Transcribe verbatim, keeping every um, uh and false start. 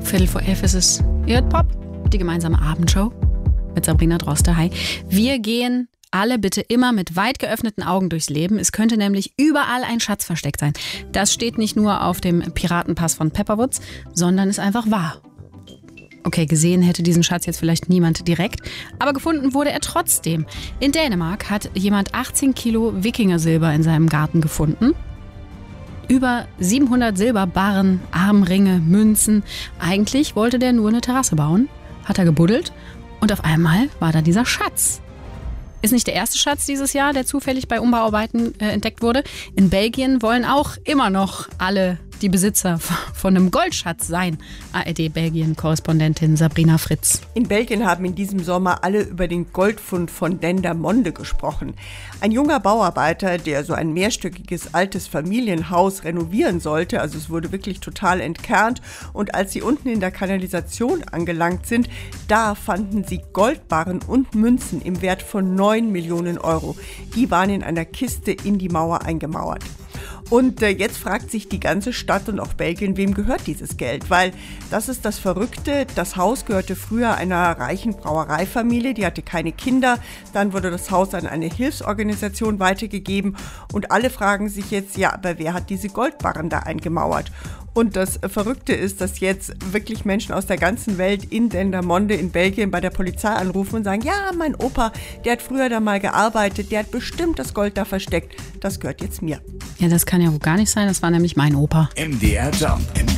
Viertel vor elf ist es. Ihr hört Pop, die gemeinsame Abendshow mit Sabrina Droste. Hi. Wir gehen alle bitte immer mit weit geöffneten Augen durchs Leben. Es könnte nämlich überall ein Schatz versteckt sein. Das steht nicht nur auf dem Piratenpass von Pepperwoods, sondern ist einfach wahr. Okay, gesehen hätte diesen Schatz jetzt vielleicht niemand direkt, aber gefunden wurde er trotzdem. In Dänemark hat jemand achtzehn Kilo Wikingersilber in seinem Garten gefunden. Über siebenhundert Silberbarren, Armringe, Münzen. Eigentlich wollte der nur eine Terrasse bauen, hat er gebuddelt und auf einmal war da dieser Schatz. Ist nicht der erste Schatz dieses Jahr, der zufällig bei Umbauarbeiten äh, entdeckt wurde. In Belgien wollen auch immer noch alle die Besitzer von einem Goldschatz sein. A R D-Belgien-Korrespondentin Sabrina Fritz. In Belgien haben in diesem Sommer alle über den Goldfund von Dendermonde gesprochen. Ein junger Bauarbeiter, der so ein mehrstöckiges altes Familienhaus renovieren sollte, also es wurde wirklich total entkernt. Und als sie unten in der Kanalisation angelangt sind, da fanden sie Goldbarren und Münzen im Wert von neun Millionen Euro. Die waren in einer Kiste in die Mauer eingemauert. Und äh, jetzt fragt sich die ganze Stadt und auch Belgien, wem gehört dieses Geld? Weil das ist das Verrückte, das Haus gehörte früher einer reichen Brauereifamilie, die hatte keine Kinder. Dann wurde das Haus an eine Hilfsorganisation weitergegeben und alle fragen sich jetzt, ja, aber wer hat diese Goldbarren da eingemauert? Und das Verrückte ist, dass jetzt wirklich Menschen aus der ganzen Welt in Dendermonde in Belgien bei der Polizei anrufen und sagen, ja, mein Opa, der hat früher da mal gearbeitet, der hat bestimmt das Gold da versteckt. Das gehört jetzt mir. Ja, das kann ja wohl gar nicht sein, das war nämlich mein Opa. M D R Jump.